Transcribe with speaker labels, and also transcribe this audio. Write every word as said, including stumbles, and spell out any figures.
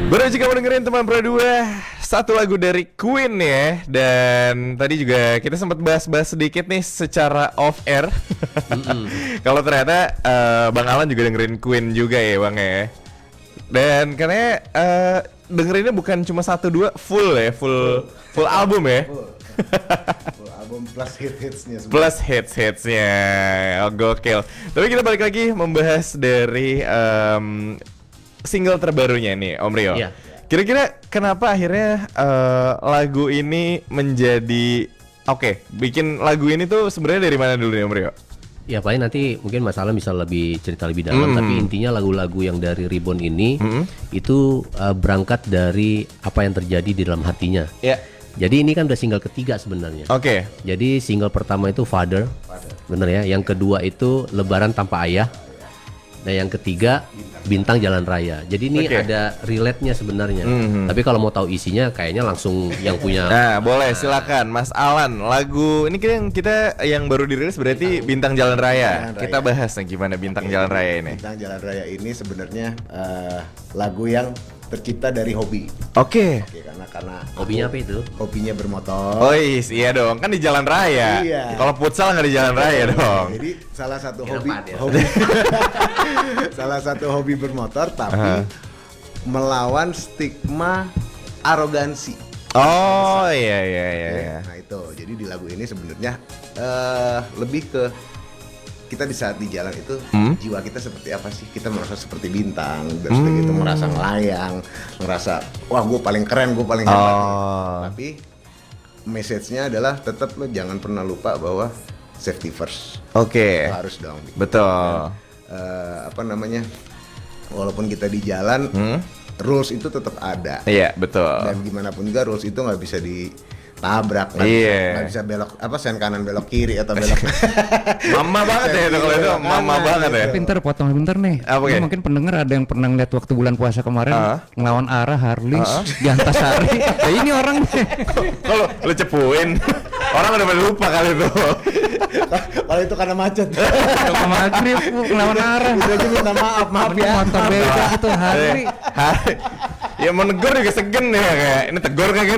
Speaker 1: Baru juga mau dengerin teman Pro dua satu lagu dari Queen ya. Dan tadi juga kita sempat bahas-bahas sedikit nih secara off air. Kalau ternyata uh, Bang Alan juga dengerin Queen juga ya Bang ya. Dan karena uh, dengerinnya bukan cuma satu dua, full ya, full full, full album ya.
Speaker 2: Full. Full album plus hit-hitsnya sebenernya.
Speaker 1: Plus hits-hitsnya, oh, gokil. Tapi kita balik lagi membahas dari um, single terbarunya nih Om Rio.
Speaker 3: Iya.
Speaker 1: Kira-kira kenapa akhirnya uh, lagu ini menjadi oke, okay, bikin lagu ini tuh sebenarnya dari mana dulu nih Om Rio?
Speaker 3: Ya paling nanti mungkin Mas Alam bisa lebih cerita lebih dalam,
Speaker 1: Mm.
Speaker 3: tapi intinya lagu-lagu yang dari Reborn ini
Speaker 1: Mm.
Speaker 3: itu uh, berangkat dari apa yang terjadi di dalam hatinya.
Speaker 1: Ya.
Speaker 3: Jadi ini kan udah single ketiga sebenarnya.
Speaker 1: Oke. Okay.
Speaker 3: Jadi single pertama itu Father,
Speaker 2: Father.
Speaker 3: bener ya. Yang kedua itu Lebaran Tanpa Ayah. Dan yang ketiga Bintang Jalan Raya. Jadi ini
Speaker 1: Okay.
Speaker 3: ada relate-nya sebenarnya.
Speaker 1: Mhm.
Speaker 3: Tapi kalau mau tahu isinya kayaknya langsung yang punya.
Speaker 1: Nah, boleh silakan Mas Alan. Lagu ini kita yang kita yang baru dirilis berarti Bintang Jalan Raya.
Speaker 2: Jalan Raya.
Speaker 1: Kita bahas nih gimana Bintang
Speaker 2: Oke,
Speaker 1: Jalan Raya ini.
Speaker 2: Bintang Jalan Raya ini sebenarnya uh, lagu yang tercipta dari hobi.
Speaker 1: Oke.
Speaker 2: Oke, karena karena
Speaker 3: Hobinya
Speaker 2: aku
Speaker 3: apa itu?
Speaker 2: Hobinya bermotor.
Speaker 1: Oh is, iya dong, kan di jalan raya.
Speaker 2: Iya.
Speaker 1: Kalau futsal nggak di jalan raya dong.
Speaker 2: Jadi salah satu
Speaker 3: Kira
Speaker 2: hobi,
Speaker 3: apaan ya?
Speaker 2: hobi salah satu hobi bermotor, tapi
Speaker 1: Aha.
Speaker 2: melawan stigma arogansi.
Speaker 1: Oh iya iya iya. iya.
Speaker 2: Nah itu, jadi di lagu ini sebenarnya eh, lebih ke kita di saat di jalan itu
Speaker 1: Hmm?
Speaker 2: jiwa kita seperti apa sih? Kita merasa seperti bintang, dan setelah itu
Speaker 1: Hmm.
Speaker 2: merasa melayang, merasa wah gue paling keren, gue paling hebat.
Speaker 1: Oh.
Speaker 2: Tapi message-nya adalah tetap lo jangan pernah lupa bahwa safety first.
Speaker 1: Oke.
Speaker 2: Harus dong.
Speaker 1: Betul.
Speaker 2: Eh, apa namanya? Walaupun kita di jalan,
Speaker 1: Hmm?
Speaker 2: rules itu tetap ada.
Speaker 1: Iya betul.
Speaker 2: Dan gimana pun juga rules itu nggak bisa ditabrak, nggak
Speaker 1: Iya.
Speaker 2: bisa, nggak bisa belok apa sen kanan belok kiri atau belok.
Speaker 1: Mama banget ya itu kalau itu mama
Speaker 2: Kanan,
Speaker 1: banget ya.
Speaker 2: gitu.
Speaker 4: Pinter, potong pinter nih.
Speaker 1: Apa
Speaker 4: Ini
Speaker 1: ya?
Speaker 4: mungkin pendengar ada yang pernah ngeliat waktu bulan puasa kemarin
Speaker 1: Ah.
Speaker 4: ngelawan arah Harley
Speaker 1: Ah.
Speaker 4: di Antasari. Ya ini orang nih.
Speaker 1: Kalau lu cepuin, orang udah pada lupa kali itu.
Speaker 2: Kalau itu karena macet.
Speaker 4: Sama maghrib Bu, ngelawan arah.
Speaker 2: Udah aja minta maaf, maaf
Speaker 4: Mending
Speaker 2: ya.
Speaker 4: motor beda itu Harley.
Speaker 1: Hari. Ya mau negor juga segen ya kayak ini tegor kayak